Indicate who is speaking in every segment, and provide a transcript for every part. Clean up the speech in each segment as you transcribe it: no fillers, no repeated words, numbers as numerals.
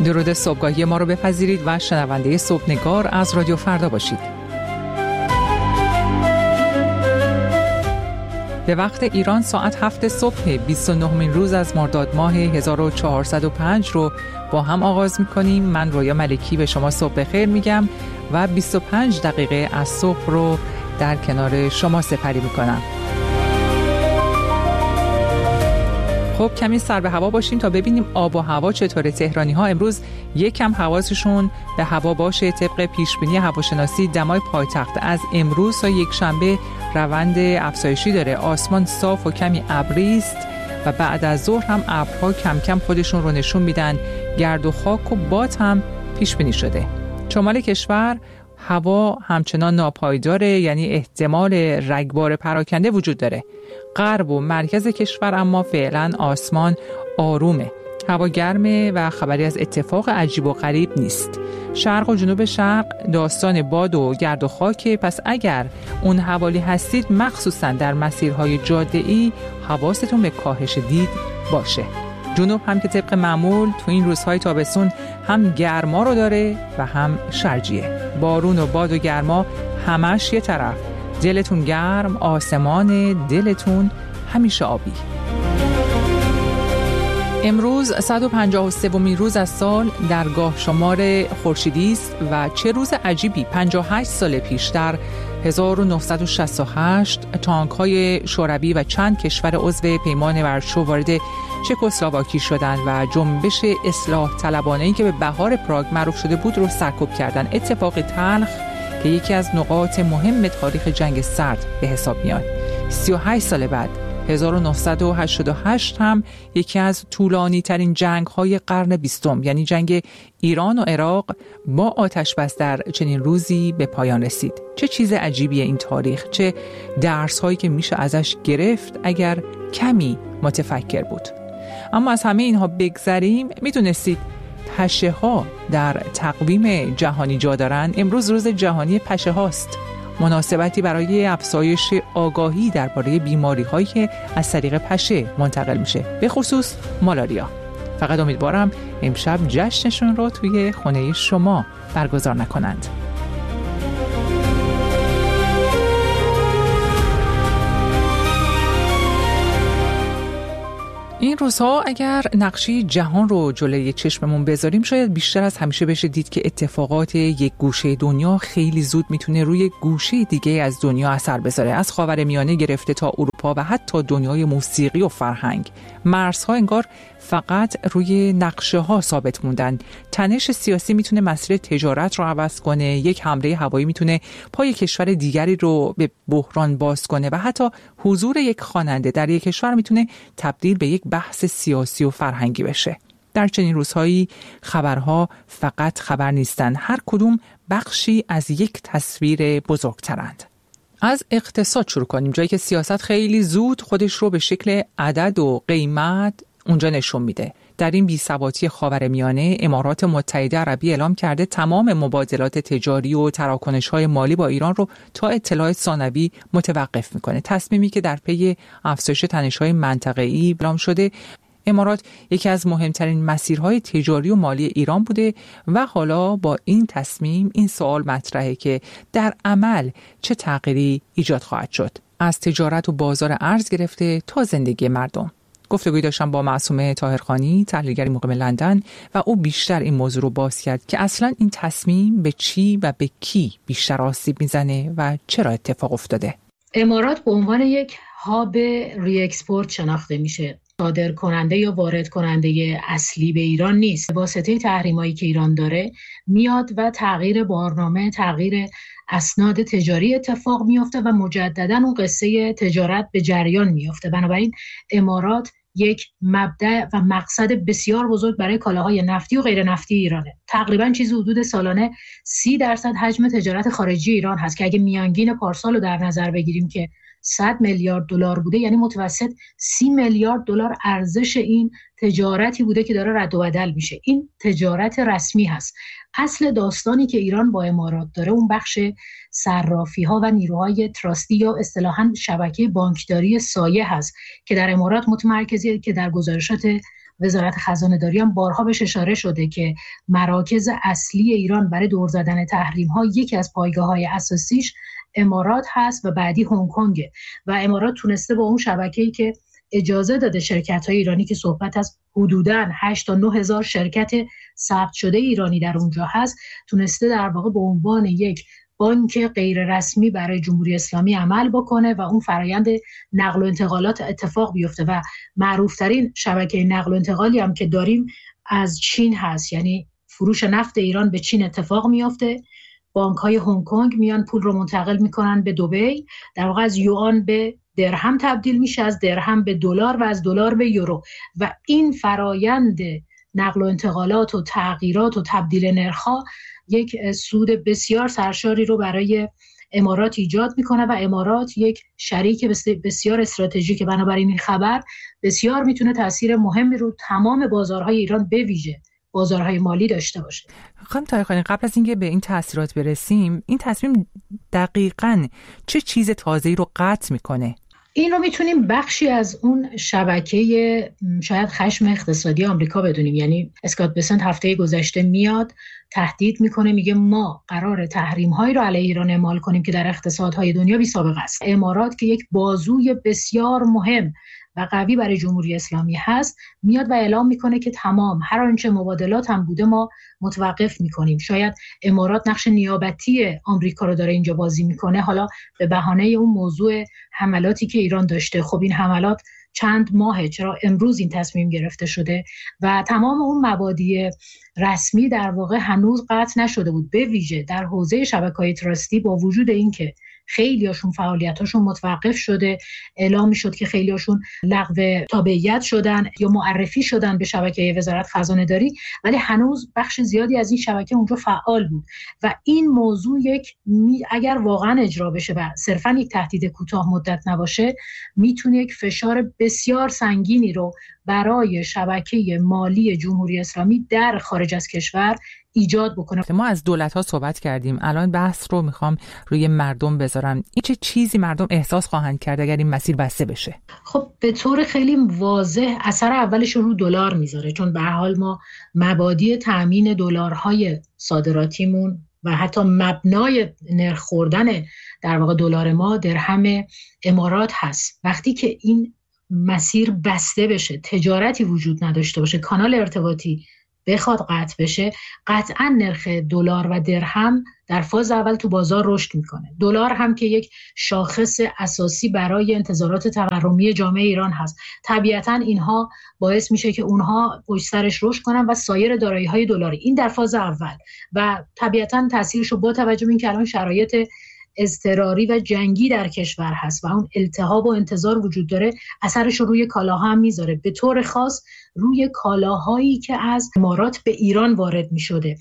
Speaker 1: درود صبحگاهی ما رو بپذیرید و شنونده صبحنگار از رادیو فردا باشید. به وقت ایران ساعت 7 صبح 29مین روز از مرداد ماه 1405 رو با هم آغاز می‌کنیم. من رویا ملکی به شما صبح بخیر میگم و 25 دقیقه از صبح رو در کنار شما سپری می‌کنم. خب کمی سر به هوا باشیم تا ببینیم آب و هوا چطوره. تهرانی ها امروز یکم حواسشون به هوا باشه. طبق پیشبینی هواشناسی دمای پایتخت از امروز تا یک شنبه روند افزایشی داره. آسمان صاف و کمی ابری است و بعد از ظهر هم ابرها کم کم خودشون رو نشون میدن. گرد و خاک و باد هم پیش بینی شده. شمال کشور هوا همچنان ناپایداره، یعنی احتمال رگبار پراکنده وجود داره. غرب و مرکز کشور اما فعلا آسمان آرومه. هوا گرمه و خبری از اتفاق عجیب و غریب نیست. شرق و جنوب شرق داستان باد و گرد و خاکه، پس اگر اون حوالی هستید مخصوصا در مسیرهای جاده‌ای حواستون به کاهش دید باشه. جنوب هم که طبق معمول تو این روزهای تابستون هم گرما رو داره و هم شرجیه. بارون و باد و گرما همش یه طرف. دلتون گرم، آسمان دلتون همیشه آبی. امروز 153مین روز از سال در گاه شمار خورشیدی است و چه روز عجیبی. 58 سال پیش در 1968 تانک‌های شوروی و چند کشور عضو پیمان ورشو وارد چکسلواکی شدند و جنبش اصلاح طلبانه‌ای که به بهار پراگ معروف شده بود رو سرکوب کردند. اتفاق تلخ که یکی از نقاط مهم تاریخ جنگ سرد به حساب میاد. 38 سال بعد 1988 هم یکی از طولانی ترین جنگ های قرن 20، یعنی جنگ ایران و عراق با آتش بس در چنین روزی به پایان رسید. چه چیز عجیبیه این تاریخ، چه درس هایی که میشه ازش گرفت اگر کمی متفکر بود. اما از همه اینها بگذریم، میدونستید پشه ها در تقویم جهانی جا دارن؟ امروز روز جهانی پشه هاست، مناسبتی برای افزایش آگاهی درباره بیماری هایی که از طریق پشه منتقل میشه، به خصوص مالاریا. فقط امیدوارم امشب جشنشون رو توی خونه شما برگزار نکنند. این روزها اگر نقشه جهان رو جلوی چشممون بذاریم شاید بیشتر از همیشه بشه دید که اتفاقات یک گوشه دنیا خیلی زود میتونه روی گوشه دیگه از دنیا اثر بذاره. از خاورمیانه گرفته تا اروپا و حتی دنیای موسیقی و فرهنگ، مرزها انگار فقط روی نقشه ها ثابت موندن. تنش سیاسی میتونه مسیر تجارت رو عوض کنه، یک حمله هوایی میتونه پای کشور دیگری رو به بحران باز کنه و حتی حضور یک خواننده در یک کشور میتونه تبدیل به یک بحث سیاسی و فرهنگی بشه. در چنین روزهایی خبرها فقط خبر نیستن، هر کدوم بخشی از یک تصویر بزرگترند. از اقتصاد شروع کنیم، جایی که سیاست خیلی زود خودش رو به شکل عدد و قیمت اونجا نشون میده. در این بی‌ثباتی خاورمیانه امارات متحده عربی اعلام کرده تمام مبادلات تجاری و تراکنش‌های مالی با ایران رو تا اطلاع ثانوی متوقف میکنه. تصمیمی که در پی افزایش تنش‌های منطقه‌ای اعلام شده. امارات یکی از مهمترین مسیرهای تجاری و مالی ایران بوده و حالا با این تصمیم این سوال مطرحه که در عمل چه تغییری ایجاد خواهد شد، از تجارت و بازار ارز گرفته تا زندگی مردم. گفتگوی داشتم با معصومه طاهرخانی، تحلیلگر مقیم لندن، و او بیشتر این موضوع رو باز کرد که اصلا این تصمیم به چی و به کی بیشتر آسیب میزنه و چرا اتفاق افتاده.
Speaker 2: امارات به عنوان یک هاب ری اکسپورت شناخته میشه. صادر کننده یا وارد کننده اصلی به ایران نیست. واسطه تحریمایی که ایران داره میاد و تغییر بارنامه، تغییر اسناد تجاری اتفاق میفته و مجددا اون قصه تجارت به جریان میفته. بنابراین امارات یک مبدأ و مقصد بسیار بزرگ برای کالاهای نفتی و غیر نفتی ایرانه. تقریبا چیزی حدود سالانه 30% حجم تجارت خارجی ایران هست که اگه میانگین پارسال رو در نظر بگیریم که 100 میلیارد دلار بوده، یعنی متوسط 30 میلیارد دلار ارزش این تجارتی بوده که داره رد و بدل میشه. این تجارت رسمی هست. اصل داستانی که ایران با امارات داره اون بخش صرافی ها و نیروهای تراستی یا اصطلاحاً شبکه بانکداری سایه هست که در امارات متمرکزه، که در گزارشات وزارت خزانه‌داری هم بارها بهش اشاره شده که مراکز اصلی ایران برای دور زدن تحریم‌ها یکی از پایگاه‌های اساسیش امارات هست و بعدی هنگ کنگ و امارات تونسته با اون شبکه‌ای که اجازه داده شرکت‌های ایرانی که صحبت از حدوداً 8 تا 9 هزار شرکت ثبت شده ایرانی در اونجا هست، تونسته در واقع به عنوان یک بانک غیر رسمی برای جمهوری اسلامی عمل بکنه و اون فرایند نقل و انتقالات اتفاق بیفته و معروفترین شبکه نقل و انتقالی هم که داریم از چین هست، یعنی فروش نفت ایران به چین اتفاق میفته، بانک‌های هنگ کنگ میان پول رو منتقل میکنن به دبی، در واقع از یوآن به درهم تبدیل میشه، از درهم به دلار و از دلار به یورو و این فرایند نقل و انتقالات و تغییرات و تبدیل نرخ‌ها یک سود بسیار سرشاری رو برای امارات ایجاد میکنه و امارات یک شریک بسیار استراتژیکه. بنابراین این خبر بسیار میتونه تاثیر مهمی رو تمام بازارهای ایران به ویژه بازارهای مالی داشته باشه.
Speaker 1: خانم طاهرخانی، قبل از اینکه به این تاثیرات برسیم، این تصمیم دقیقاً چه چیز تازه‌ای رو قطع میکنه؟
Speaker 2: این رو میتونیم بخشی از اون شبکه شاید خشم اقتصادی آمریکا بدونیم. یعنی اسکات بسنت هفته گذشته میاد تهدید میکنه، میگه ما قرار تحریم هایی رو علیه ایران اعمال کنیم که در اقتصادهای دنیا بی سابقه است. امارات که یک بازوی بسیار مهم و قوی برای جمهوری اسلامی هست، میاد و اعلام میکنه که تمام هر آنچه مبادلات هم بوده ما متوقف میکنیم. شاید امارات نقش نیابتی آمریکا رو داره اینجا بازی میکنه، حالا به بهانه اون موضوع حملاتی که ایران داشته. خب این حملات چند ماهه، چرا امروز این تصمیم گرفته شده و تمام اون مبادی رسمی در واقع هنوز قطع نشده بود، به ویژه در حوزه شبکه‌های تراستی. با وجود اینکه خیلیاشون فعالیتاشون متوقف شده، اعلام میشد که خیلیاشون لغو تابعیت شدن یا معرفی شدن به شبکه وزارت خزانه‌داری، ولی هنوز بخش زیادی از این شبکه اونجا فعال بود و این موضوع اگر واقعا اجرا بشه و صرفا یک تهدید کوتاه مدت نباشه، میتونه یک فشار بسیار سنگینی رو برای شبکه مالی جمهوری اسلامی در خارج از کشور ایجاد بکنه.
Speaker 1: ما از دولت‌ها صحبت کردیم، الان بحث رو میخوام روی مردم بذارم. این چه چیزی مردم احساس خواهند کرد اگر این مسیر بسته بشه؟
Speaker 2: خب به طور خیلی واضح اثر اولش رو دلار میذاره، چون به هر حال ما مبادی تامین دلارهای صادراتیمون و حتی مبنای نرخ خوردن در واقع دلار ما درهم امارات هست. وقتی که این مسیر بسته بشه، تجارتی وجود نداشته باشه، کانال ارتباطی بخواد قطع بشه، قطعا نرخ دلار و درهم در فاز اول تو بازار رشد میکنه. دلار هم که یک شاخص اساسی برای انتظارات تورمی جامعه ایران هست، طبیعتا اینها باعث میشه که اونها پشت سرش رشد کنن و سایر دارایی‌های دلاری. این در فاز اول و طبیعتا تاثیرش رو با توجه به اینکه الان شرایط اضطراری و جنگی در کشور هست و اون التهاب و انتظار وجود داره، اثرش رو روی کالاها هم میذاره، به طور خاص روی کالاهایی که از امارات به ایران وارد میشده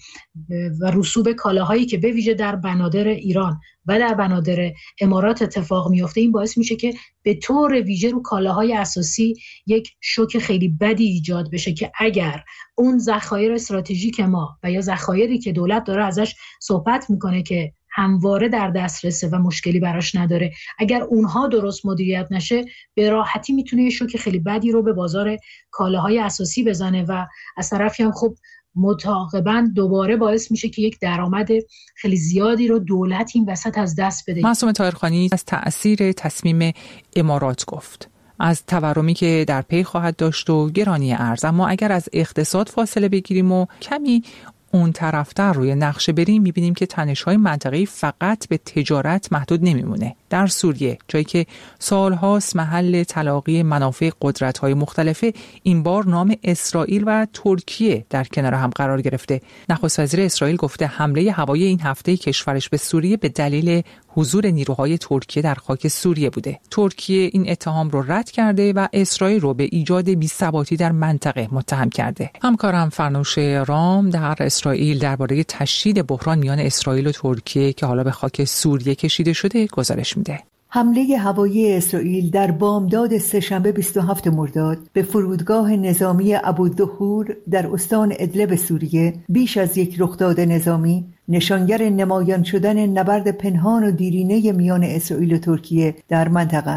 Speaker 2: و رسوب کالاهایی که به ویژه در بنادر ایران و در بنادر امارات اتفاق میفته. این باعث میشه که به طور ویژه رو کالاهای اساسی یک شوک خیلی بدی ایجاد بشه که اگر اون ذخایر استراتژیک ما و یا ذخایری که دولت داره ازش صحبت میکنه که همواره در دسترسه و مشکلی براش نداره، اگر اونها درست مدیریت نشه، به راحتی میتونه یه شوک خیلی بدی رو به بازار کالاهای اساسی بزنه و از طرفی هم خب متعاقباً دوباره باعث میشه که یک درآمد خیلی زیادی رو دولت این وسط از دست بده.
Speaker 1: معصومه طاهرخانی از تأثیر تصمیم امارات گفت، از تورمی که در پی خواهد داشت و گرانی ارز. اما اگر از اقتصاد فاصله بگیریم و کمی اون طرفتر روی نقشه بریم، میبینیم که تنش‌های منطقه‌ای فقط به تجارت محدود نمیمونه. در سوریه، جایی که سالهاست محل تلاقی منافع قدرت‌های مختلفه، این بار نام اسرائیل و ترکیه در کنار هم قرار گرفته. نخست وزیر اسرائیل گفته حمله هوایی این هفته کشورش به سوریه به دلیل حضور نیروهای ترکیه در خاک سوریه بوده. ترکیه این اتهام رو رد کرده و اسرائیل رو به ایجاد بی‌ثباتی در منطقه متهم کرده. همکارم فرنوش رام در اسرائیل درباره تشدید بحران میان اسرائیل و ترکیه که حالا به خاک سوریه کشیده شده گزارش میده.
Speaker 3: حمله هوایی اسرائیل در بامداد سه‌شنبه 27 مرداد به فرودگاه نظامی ابوالدهور در استان ادلب سوریه بیش از یک رخداد نظامی نشانگر نمایان شدن نبرد پنهان و دیرینه میان اسرائیل و ترکیه در منطقه است.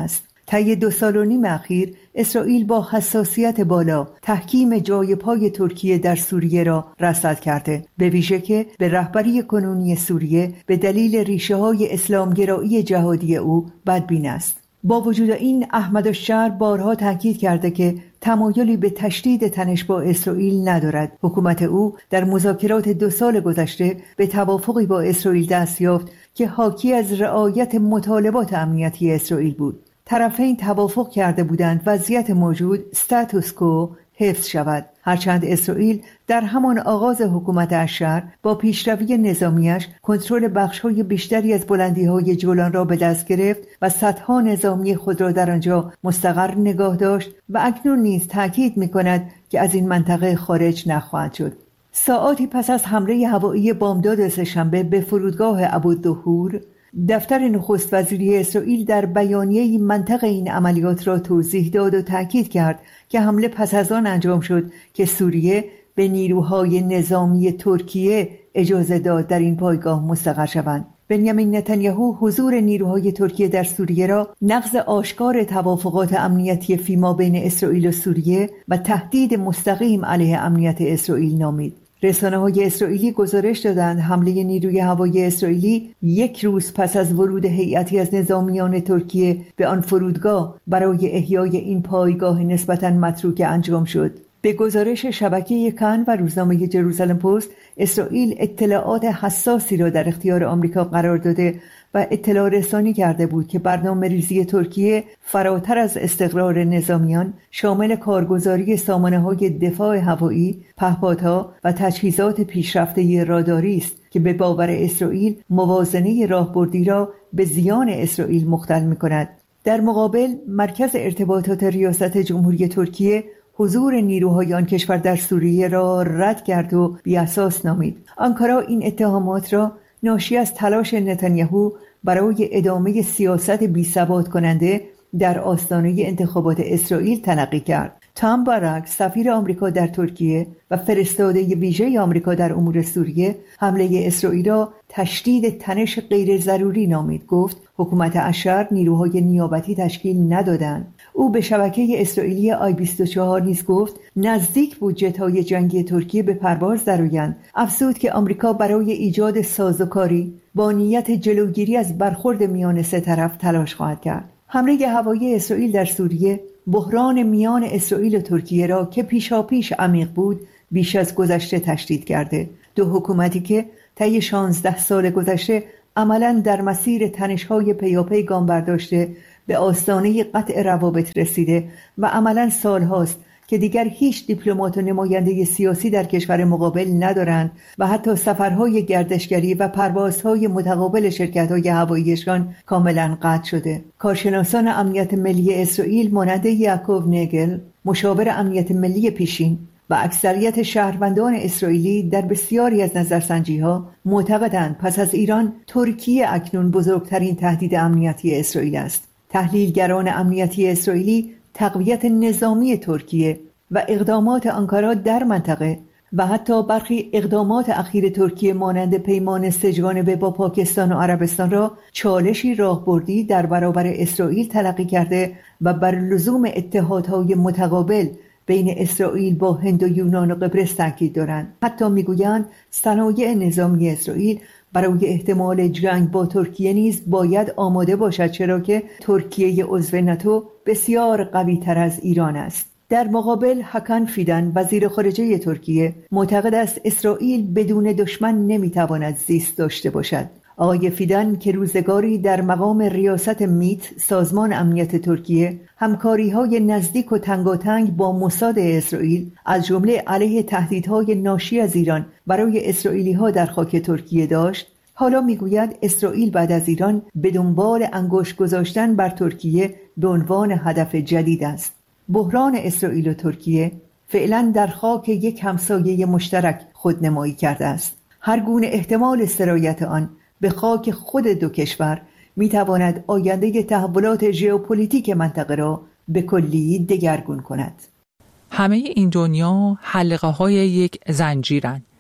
Speaker 3: طی 2.5 سال اخیر اسرائیل با حساسیت بالا تحکیم جای پای ترکیه در سوریه را رصد کرده، به ویژه که به رهبری کنونی سوریه به دلیل ریشه‌های اسلامگرایی جهادی او بدبین است. با وجود این احمد الشر بارها تاکید کرده که تمایلی به تشدید تنش با اسرائیل ندارد. حکومت او در مذاکرات 2 سال گذشته به توافقی با اسرائیل دست یافت که حاکی از رعایت مطالبات امنیتی اسرائیل بود. طرفین توافق کرده بودند وضعیت موجود استاتوس کو حفظ شود، هرچند اسرائیل در همان آغاز حکومت الشر با پیشروی نظامیش کنترل بخش‌های بیشتری از بلندی‌های جولان را به دست گرفت و صدها نظامی خود را در آنجا مستقر نگاه داشت و اکنون نیز تأکید می‌کند که از این منطقه خارج نخواهد شد. ساعاتی پس از حمله هوایی بامداد سه‌شنبه به فرودگاه ابوالدهور، دفتر نخست وزیری اسرائیل در بیانیه‌ای منطق این عملیات را توضیح داد و تأکید کرد که حمله پس از آن انجام شد که سوریه به نیروهای نظامی ترکیه اجازه داد در این پایگاه مستقر شوند. بنیامین نتانیاهو حضور نیروهای ترکیه در سوریه را نقض آشکار توافقات امنیتی فیما بین اسرائیل و سوریه و تهدید مستقیم علیه امنیت اسرائیل نامید. رسانه‌های اسرائیلی گزارش دادند حمله نیروی هوایی اسرائیلی 1 روز پس از ورود هیئتی از نظامیان ترکیه به آن فرودگاه برای احیای این پایگاه نسبتاً متروک انجام شد. به گزارش شبکه کان و روزنامه جروزالم پست، اسرائیل اطلاعات حساسی را در اختیار آمریکا قرار داده و اطلاع رسانی کرده بود که برنامه‌ریزی ترکیه فراتر از استقرار نظامیان شامل کارگزاری سامانه‌های دفاع هوایی، پهپادها و تجهیزات پیشرفته راداری است که به باور اسرائیل موازنه راهبردی را به زیان اسرائیل مختل می‌کند. در مقابل مرکز ارتباطات ریاست جمهوری ترکیه حضور نیروهای آن کشور در سوریه را رد کرد و بی‌اساس نامید. آنکارا این اتهامات را ناشی از تلاش نتانیاهو برای ادامه سیاست بی‌ثبات کننده در آستانه انتخابات اسرائیل تلقی کرد. تام بارک، سفیر آمریکا در ترکیه و فرستاده ویژه آمریکا در امور سوریه، حمله اسرائیل را تشدید تنش غیر ضروری نامید. گفت حکومت الشر نیروهای نیابتی تشکیل ندادند. او به شبکه اسرائیلی آی 24 نیز گفت نزدیک بود جت‌های جنگی ترکیه به پرواز درآیند. افزود که آمریکا برای ایجاد سازوکاری با نیت جلوگیری از برخورد میان سه طرف تلاش خواهد کرد. حمله هوایی اسرائیل در سوریه بحران میان اسرائیل و ترکیه را که پیشاپیش عمیق بود بیش از گذشته تشدید کرده. دو حکومتی که طی 16 سال گذشته عملاً در مسیر تنش‌های پیاپی گام برداشته به آستانه قطع روابط رسیده و عملاً سال‌هاست که دیگر هیچ دیپلمات و نماینده سیاسی در کشور مقابل ندارند و حتی سفرهای گردشگری و پروازهای متقابل شرکت‌های هواییشان کاملاً قطع شده. کارشناسان امنیت ملی اسرائیل مانند یعقوب نگل، مشاور امنیت ملی پیشین و اکثریت شهروندان اسرائیلی در بسیاری از نظرسنجی‌ها معتقدند پس از ایران ترکیه اکنون بزرگترین تهدید امنیتی اسرائیل است. تحلیلگران امنیتی اسرائیلی تقویت نظامی ترکیه و اقدامات آنکارا در منطقه و حتی برخی اقدامات اخیر ترکیه مانند پیمان سه‌جانبه با پاکستان و عربستان را چالشی راهبردی در برابر اسرائیل تلقی کرده و بر لزوم اتحادهای متقابل بین اسرائیل با هند و یونان و قبرس تاکید دارند. حتی میگویند صنایع نظامی اسرائیل برای احتمال جنگ با ترکیه نیز باید آماده باشد، چرا که ترکیه عضو ناتو بسیار قوی تر از ایران است. در مقابل هاکان فیدان وزیر خارجه ترکیه معتقد است اسرائیل بدون دشمن نمیتواند زیست داشته باشد. آقای فیدان که روزگاری در مقام ریاست میت سازمان امنیت ترکیه همکاری‌های نزدیک و تنگاتنگ با موساد اسرائیل از جمله علیه تهدیدهای ناشی از ایران برای اسرائیلی‌ها در خاک ترکیه داشت، حالا میگوید اسرائیل بعد از ایران به دنبال انگشت گذاشتن بر ترکیه به عنوان هدف جدید است. بحران اسرائیل و ترکیه فعلا در خاک یک همسایه مشترک خودنمایی کرده است. هر گونه احتمال سرایت آن به خاک خود دو کشور میتواند آینده تحولات ژئوپلیتیک منطقه را به کلی دگرگون کند.
Speaker 1: همه این دنیا حلقه های یک زنجیرند.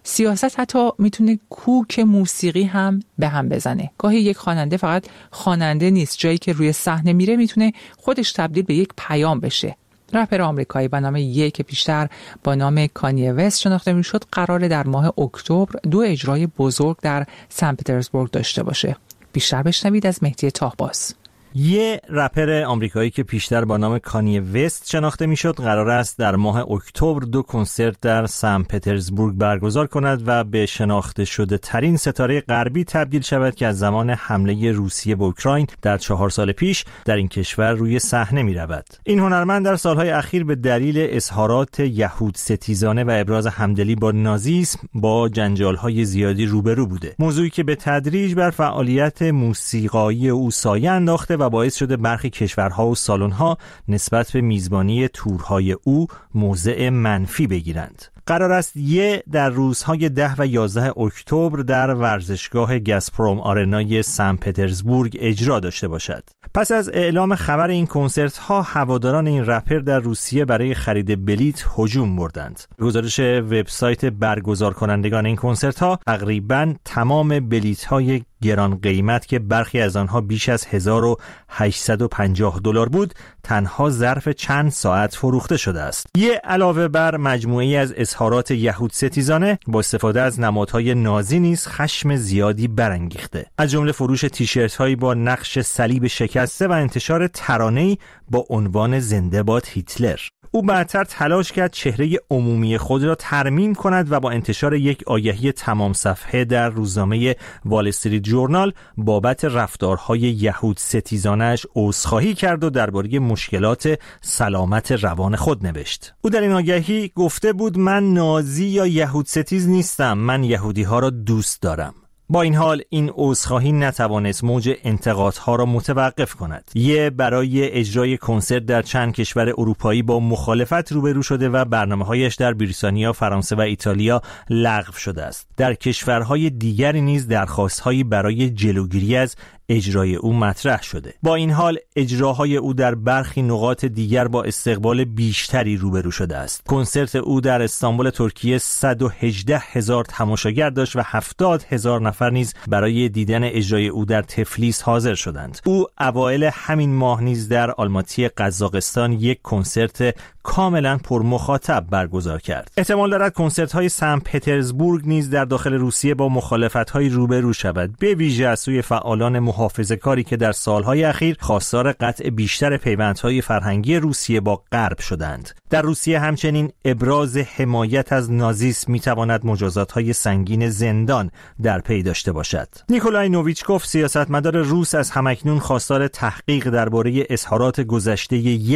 Speaker 1: سیاست حتی میتونه کوک موسیقی هم به هم بزنه. گاهی یک خواننده فقط خواننده نیست، جایی که روی صحنه میره میتونه خودش تبدیل به یک پیام بشه. رپر آمریکایی به نام یه که بیشتر با نام کانیه وست شناخته میشد قراره در ماه اکتبر 2 اجرای بزرگ در سن پترزبورگ داشته باشه. بیشتر بشنوید از مهدی طاهباز.
Speaker 4: یه رپر آمریکایی که پیشتر با نام کانیه وست شناخته میشد قرار است در ماه اکتبر 2 کنسرت در سن پترزبورگ برگزار کند و به شناخته شده ترین ستاره غربی تبدیل شود که از زمان حمله روسیه به اوکراین در 4 سال پیش در این کشور روی صحنه می رود. این هنرمند در سالهای اخیر به دلیل اظهارات یهود ستیزانه و ابراز همدلی با نازیسم با جنجال‌های زیادی روبرو بوده. موضوعی که به تدریج بر فعالیت موسیقایی او سایه انداخته و باعث شده برخی کشورها و سالن‌ها نسبت به میزبانی تورهای او موضع منفی بگیرند. قرار است یه در روزهای 10 و 11 اکتبر در ورزشگاه گازپروم آرنای سن پترزبورگ اجرا داشته باشد. پس از اعلام خبر این کنسرت ها هواداران این رپر در روسیه برای خرید بلیت هجوم بردند. گزارش وبسایت برگزار کنندگان این کنسرت ها تقریباً تمام بلیت های گران قیمت که برخی از آنها بیش از $1850 بود تنها ظرف چند ساعت فروخته شده است. یه علاوه بر مجموعه‌ای از اظهارات یهود ستیزانه با استفاده از نمادهای نازی نیز خشم زیادی برانگیخته، از جمله فروش تیشرت هایی با نقش صلیب شکسته و انتشار ترانه‌ای با عنوان زنده باد هیتلر. او بعدتر تلاش کرد چهره عمومی خود را ترمیم کند و با انتشار یک آگهی تمام صفحه در روزنامه وال استریت جورنال بابت رفتارهای یهود ستیزانش عذرخواهی کرد و درباره مشکلات سلامت روان خود نوشت. او در این آگهی گفته بود من نازی یا یهود ستیز نیستم، من یهودی ها را دوست دارم. با این حال این عذرخواهی نتوانست موج انتقادها را متوقف کند. یه برای اجرای کنسرت در چند کشور اروپایی با مخالفت روبرو شده و برنامه‌هایش در بریتانیا، فرانسه و ایتالیا لغو شده است. در کشورهای دیگری نیز درخواست‌هایی برای جلوگیری از اجرای او مطرح شده. با این حال اجراهای او در برخی نقاط دیگر با استقبال بیشتری روبرو شده است. کنسرت او در استانبول ترکیه 118,000 تماشاگر داشت و 70,000 نفر نیز برای دیدن اجرای او در تفلیس حاضر شدند. او اوایل همین ماه نیز در آلماتی قزاقستان یک کنسرت کاملا پر مخاطب برگزار کرد. احتمال دارد کنسرت های سن پترزبورگ نیز در داخل روسیه با مخالفت های روبرو شود، به ویژه از سوی فعالان محافظه‌کاری که در سالهای اخیر خواستار قطع بیشتر پیوندهای فرهنگی روسیه با غرب شدند. در روسیه همچنین ابراز حمایت از نازیسم میتواند مجازات‌های سنگین زندان در پی داشته باشد. نیکولای نوویچکوف سیاستمدار روس از همکنون خواستار تحقیق درباره اظهارات گذشته